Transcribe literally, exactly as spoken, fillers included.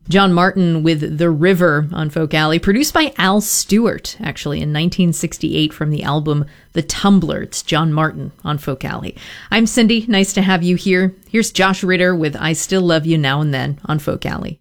John Martin with The River on Folk Alley, produced by Al Stewart, actually, in nineteen sixty-eight from the album The Tumbler. It's John Martin on Folk Alley. I'm Cindy. Nice to have you here. Here's Josh Ritter with I Still Love You Now and Then on Folk Alley.